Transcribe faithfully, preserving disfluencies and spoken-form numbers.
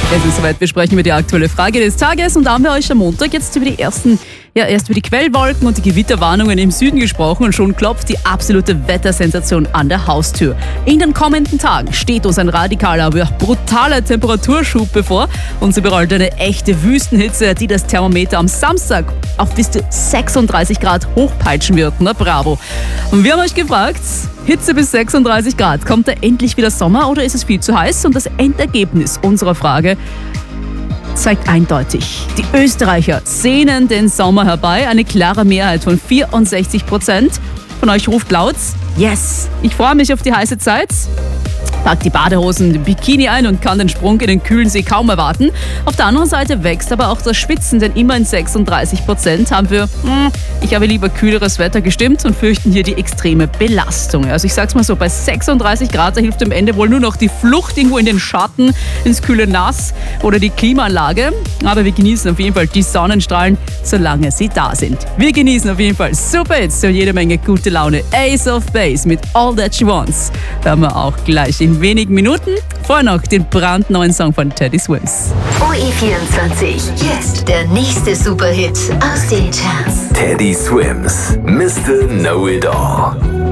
Es ist soweit, wir sprechen über die aktuelle Frage des Tages und da haben wir euch am Montag jetzt über die ersten, ja erst über die Quellwolken und die Gewitterwarnungen im Süden gesprochen und schon klopft die absolute Wettersensation an der Haustür. In den kommenden Tagen steht uns ein radikaler, aber auch brutaler Temperaturschub bevor. Uns überrollt eine echte Wüstenhitze, die das Thermometer am Samstag auf bis zu sechsunddreißig Grad hochpeitschen wird. Na bravo. Und wir haben euch gefragt, Hitze bis sechsunddreißig Grad, kommt da endlich wieder Sommer oder ist es viel zu heiß? Und das Endergebnis unserer Frage zeigt eindeutig, die Österreicher sehnen den Sommer herbei. Eine klare Mehrheit von vierundsechzig Prozent von euch ruft laut, yes, ich freue mich auf die heiße Zeit. Packt die Badehosen, den Bikini ein und kann den Sprung in den kühlen See kaum erwarten. Auf der anderen Seite wächst aber auch das Schwitzen, denn immerhin sechsunddreißig Prozent haben für hm, ich habe lieber kühleres Wetter gestimmt und fürchten hier die extreme Belastung. Also ich sag's mal so, bei sechsunddreißig Grad, da hilft am Ende wohl nur noch die Flucht irgendwo in den Schatten, ins kühle Nass oder die Klimaanlage. Aber wir genießen auf jeden Fall die Sonnenstrahlen, solange sie da sind. Wir genießen auf jeden Fall Super Hits und jede Menge gute Laune. Ace of Base mit All That She Wants. Hören wir auch gleich in wenigen Minuten. Vorher noch den brandneuen Song von Teddy Swims. O E vierundzwanzig, jetzt der nächste Superhit aus den Charts. Teddy Swims, Mister Know It All.